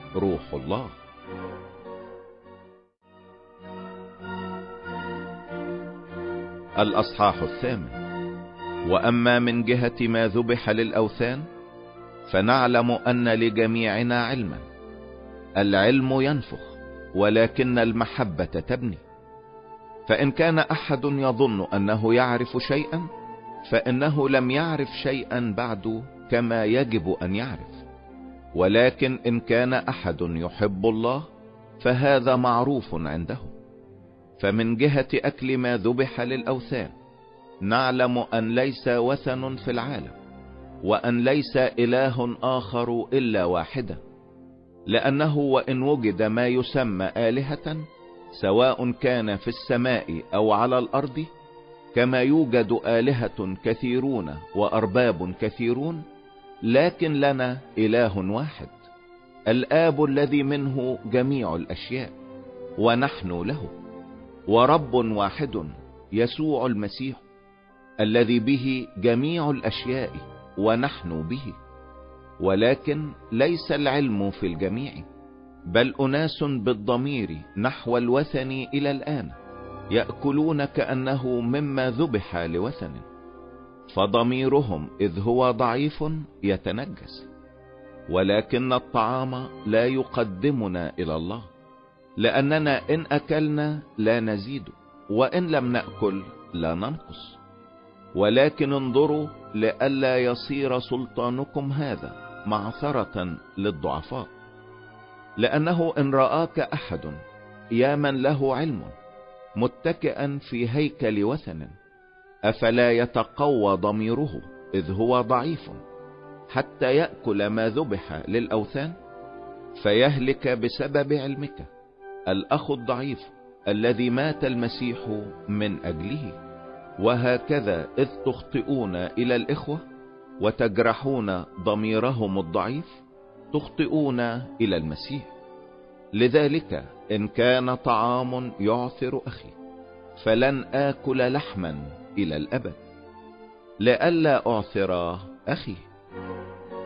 روح الله. الأصحاح 8. وأما من جهة ما ذبح للأوثان فنعلم أن لجميعنا علما. العلم ينفخ ولكن المحبة تبني. فإن كان أحد يظن أنه يعرف شيئا فإنه لم يعرف شيئا بعد كما يجب أن يعرف. ولكن إن كان أحد يحب الله فهذا معروف عنده. فمن جهة أكل ما ذبح للأوثان نعلم أن ليس وثن في العالم وأن ليس إله آخر إلا واحدا. لأنه وإن وجد ما يسمى آلهة سواء كان في السماء أو على الأرض، كما يوجد آلهة كثيرون وأرباب كثيرون، لكن لنا إله واحد الآب الذي منه جميع الأشياء ونحن له، ورب واحد يسوع المسيح الذي به جميع الأشياء ونحن به. ولكن ليس العلم في الجميع، بل أناس بالضمير نحو الوثن إلى الآن يأكلون كأنه مما ذبح لوثن، فضميرهم إذ هو ضعيف يتنجس. ولكن الطعام لا يقدمنا إلى الله، لأننا إن أكلنا لا نزيد، وإن لم نأكل لا ننقص. ولكن انظروا لئلا يصير سلطانكم هذا معثرة للضعفاء. لأنه إن رآك أحد يا من له علم متكئا في هيكل وثن، أفلا يتقوى ضميره إذ هو ضعيف حتى يأكل ما ذبح للأوثان؟ فيهلك بسبب علمك الأخ الضعيف الذي مات المسيح من أجله. وهكذا إذ تخطئون إلى الإخوة وتجرحون ضميرهم الضعيف تخطئون إلى المسيح. لذلك إن كان طعام يعثر أخي فلن آكل لحما إلى الأبد، لئلا أعثر أخي.